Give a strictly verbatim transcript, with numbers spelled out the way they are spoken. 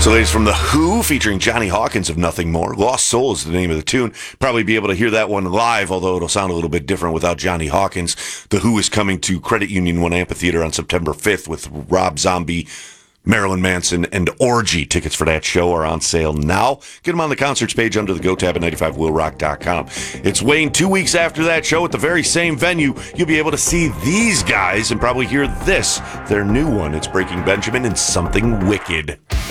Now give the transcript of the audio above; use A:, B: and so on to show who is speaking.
A: So, ladies, from The Who, featuring Johnny Hawkins of Nothing More. Lost Soul is the name of the tune. Probably be able to hear that one live, although it'll sound a little bit different without Johnny Hawkins. The Who is coming to Credit Union One Amphitheater on September fifth with Rob Zombie, Marilyn Manson, and Orgy. Tickets for that show are on sale now. Get them on the concerts page under the Go tab at ninety-five will rock dot com. It's Wayne. Two weeks after that show at the very same venue, you'll be able to see these guys and probably hear this, their new one. It's Breaking Benjamin and Something Wicked.